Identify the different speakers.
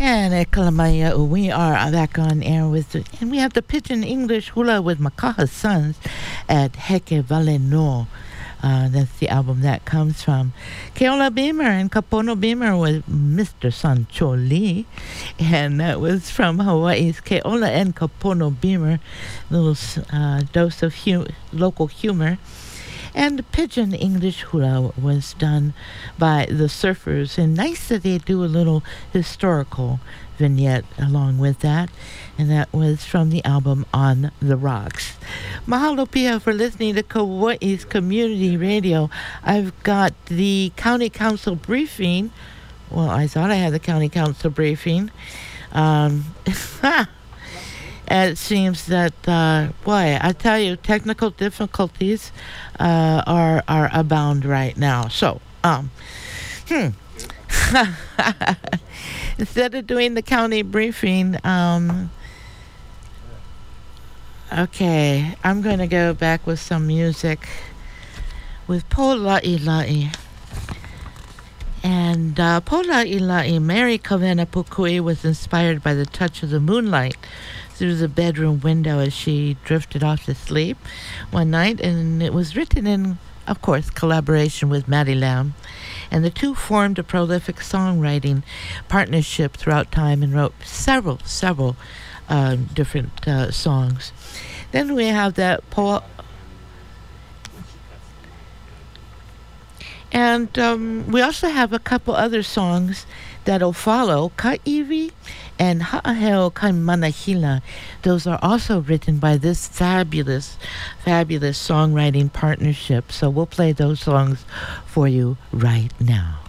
Speaker 1: And Kalamaya, we are back on air and we have the Pidgin English Hula with Makaha Sons at Heke Vale No. That's the album that comes from. Keola Beamer and Kapono Beamer with Mr. Sancho Lee. And that was from Hawaii's Keola and Kapono Beamer. Little dose of local humor. And the Pidgin English Hula was done by the Surfers. And nice that they do a little historical vignette along with that. And that was from the album On the Rocks. Mahalo Pia for listening to Kauai's Community Radio. I've got the County Council briefing. Well, I thought I had the County Council briefing. It seems that, boy, I tell you, technical difficulties are abound right now. So, instead of doing the county briefing, okay, I'm going to go back with some music with Pola'ila'i. And Pola'ila'i, Mary Kavena Pukui, was inspired by the touch of the moonlight through the bedroom window as she drifted off to sleep one night, and it was written in, of course, collaboration with Maddie Lamb. And the two formed a prolific songwriting partnership throughout time and wrote several different songs. Then we have that poem. And we also have a couple other songs that'll follow, Ka'iwi and Ha'aheo Kaimanahila. Those are also written by this fabulous songwriting partnership. So we'll play those songs for you right now.